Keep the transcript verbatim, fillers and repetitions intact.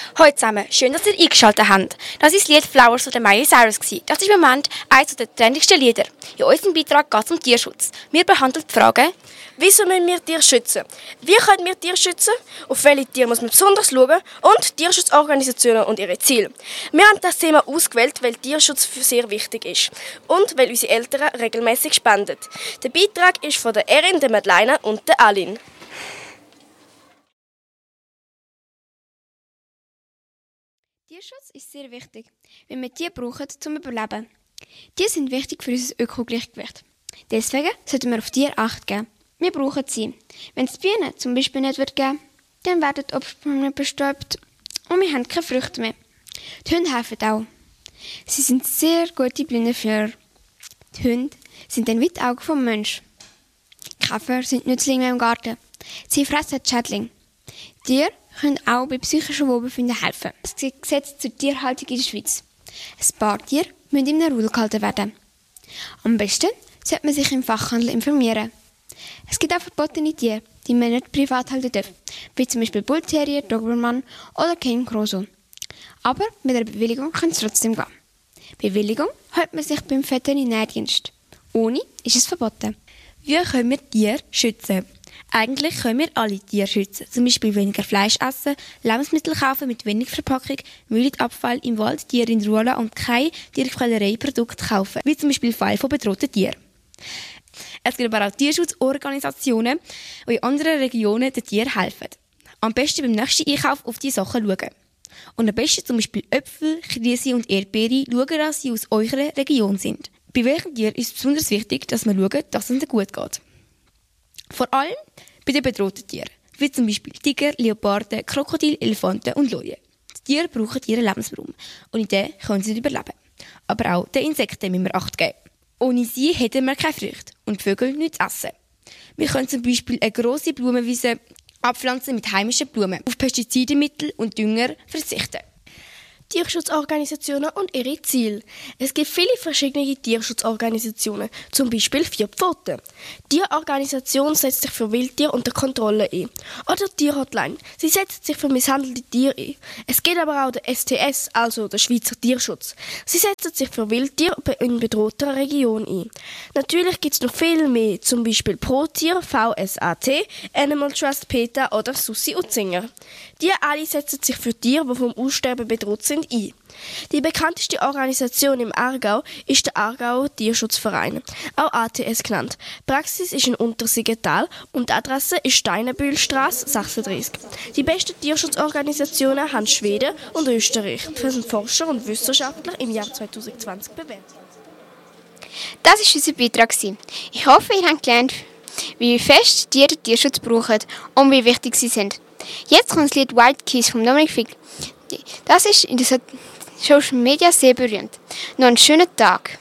Hallo zusammen, schön, dass ihr eingeschaltet habt. Das ist das Lied «Flowers» von Miley Cyrus. Das ist im Moment eines der trendigsten Lieder. In unserem Beitrag geht es um Tierschutz. Wir behandeln die Frage: Wieso müssen wir Tiere schützen? Wie können wir Tiere schützen? Auf welche Tiere muss man besonders schauen? Und Tierschutzorganisationen und ihre Ziele. Wir haben das Thema ausgewählt, weil Tierschutz sehr wichtig ist. Und weil unsere Eltern regelmäßig spenden. Der Beitrag ist von der Erin, der Madeleine und der Aline. Tierschutz ist sehr wichtig, weil wir Tiere brauchen, zum Überleben. Tiere sind wichtig für unser Ökogleichgewicht. Deswegen sollten wir auf Tiere Acht geben. Wir brauchen sie. Wenn es die Bienen zum Beispiel nicht wird geben, dann werden die Obstbäume bestäubt und wir haben keine Früchte mehr. Die Hunde helfen auch. Sie sind sehr gute Blindführer. Die Hunde sind ein wie die Augen vom Menschen. Käfer sind Nützlinge im Garten. Sie fressen die Schädlinge. Tiere können auch bei psychischen Wohlbefinden helfen. Das Gesetz zur Tierhaltung in der Schweiz. Ein paar Tiere müssen in einem Rudel gehalten werden. Am besten sollte man sich im Fachhandel informieren. Es gibt auch verbotene Tiere, die man nicht privat halten darf, wie zum Beispiel Bullterrier, Dobermann oder Cane Corso. Aber mit einer Bewilligung kann es trotzdem gehen. Bewilligung holt man sich beim Veterinärdienst. Ohne ist es verboten. Wie können wir Tiere schützen? Eigentlich können wir alle Tiere schützen. Zum Beispiel weniger Fleisch essen, Lebensmittel kaufen mit wenig Verpackung, Müllabfall im Wald, Tiere in Ruhe und keine Tierquälerei-Produkte kaufen, wie zum Beispiel Fall von bedrohten Tieren. Es gibt aber auch Tierschutzorganisationen, die in anderen Regionen den Tieren helfen. Am besten beim nächsten Einkauf auf diese Sachen schauen. Und am besten zum Beispiel Äpfel, Kirsi und Erdbeere schauen, dass sie aus eurer Region sind. Bei welchem Tier ist es besonders wichtig, dass man schaut, dass es ihnen gut geht. Vor allem bei den bedrohten Tieren, wie zum Beispiel Tiger, Leoparden, Krokodil, Elefanten und Löwen. Die Tiere brauchen ihren Lebensraum und in dem können sie überleben. Aber auch den Insekten müssen wir Acht geben. Ohne sie hätten wir keine Früchte und die Vögel nichts zu essen. Wir können zum Beispiel eine grosse Blumenwiese abpflanzen mit heimischen Blumen, auf Pestizidemittel und Dünger verzichten. Tierschutzorganisationen und ihre Ziele. Es gibt viele verschiedene Tierschutzorganisationen, zum Beispiel Vier Pfoten. Die Organisation setzt sich für Wildtiere unter Kontrolle ein. Oder Tierhotline. Sie setzt sich für misshandelte Tiere ein. Es gibt aber auch den S T S, also der Schweizer Tierschutz. Sie setzt sich für Wildtiere in bedrohter Region ein. Natürlich gibt es noch viel mehr, zum Beispiel ProTier, V S A T, Animal Trust PETA oder Susi Utzinger. Die alle setzen sich für Tiere, die vom Aussterben bedroht sind, ein. Die bekannteste Organisation im Aargau ist der Aargauer Tierschutzverein, auch A T S genannt. Die Praxis ist in Untersiggenthal und die Adresse ist Steinenbühlstrasse sechsunddreißig. Die besten Tierschutzorganisationen haben Schweden und Österreich. Das sind Forscher und Wissenschaftler im Jahr zwanzig zwanzig bewertet. Das war unser Beitrag. Ich hoffe, ihr habt gelernt, wie fest Tiere den Tierschutz brauchen und wie wichtig sie sind. Jetzt kommt das Lied «Wild Kiss» von Dominik Figl. Das ist in den Social Media sehr berühmt. Noch einen schönen Tag.